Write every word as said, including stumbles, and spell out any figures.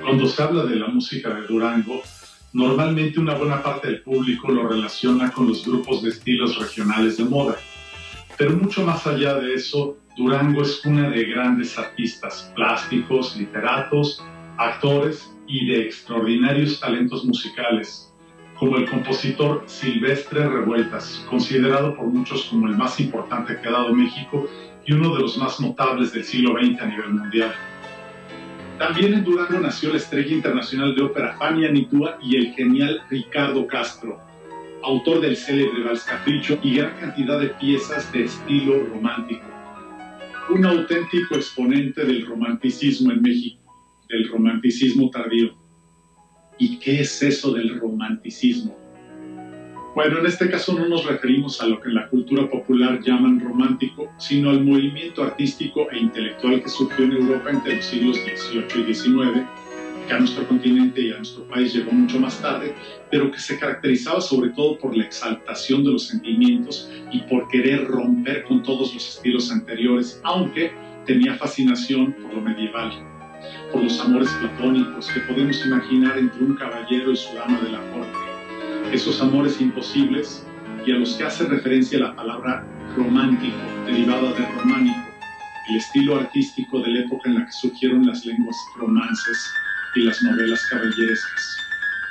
Cuando se habla de la música de Durango, normalmente una buena parte del público lo relaciona con los grupos de estilos regionales de moda. Pero mucho más allá de eso, Durango es cuna de grandes artistas plásticos, literatos, actores y de extraordinarios talentos musicales, como el compositor Silvestre Revueltas, considerado por muchos como el más importante que ha dado México y uno de los más notables del siglo veinte a nivel mundial. También en Durango nació la estrella internacional de ópera Fanny Anitúa y el genial Ricardo Castro, autor del célebre Vals Capricho y gran cantidad de piezas de estilo romántico. Un auténtico exponente del romanticismo en México, del romanticismo tardío. ¿Y qué es eso del romanticismo? Bueno, en este caso no nos referimos a lo que en la cultura popular llaman romántico, sino al movimiento artístico e intelectual que surgió en Europa entre los siglos dieciocho y diecinueve, que a nuestro continente y a nuestro país llegó mucho más tarde, pero que se caracterizaba sobre todo por la exaltación de los sentimientos y por querer romper con todos los estilos anteriores, aunque tenía fascinación por lo medieval, por los amores platónicos que podemos imaginar entre un caballero y su dama de la corte. Esos amores imposibles y a los que hace referencia la palabra romántico, derivada de románico, el estilo artístico de la época en la que surgieron las lenguas romances y las novelas caballerescas.